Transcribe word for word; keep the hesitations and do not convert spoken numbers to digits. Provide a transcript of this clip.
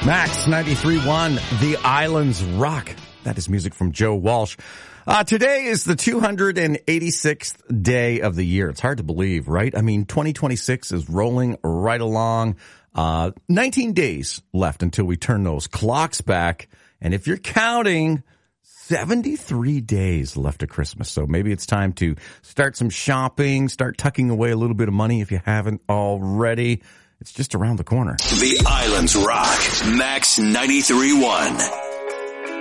Max ninety-three point one, The Islands Rock. That is music from Joe Walsh. Uh, today is the two hundred eighty-sixth day of the year. It's hard to believe, right? I mean, twenty twenty-six is rolling right along. Uh, nineteen days left until we turn those clocks back. And if you're counting, seventy-three days left to Christmas. So maybe it's time to start some shopping, start tucking away a little bit of money if you haven't already. It's just around the corner. The Islands Rock. Max ninety-three point one.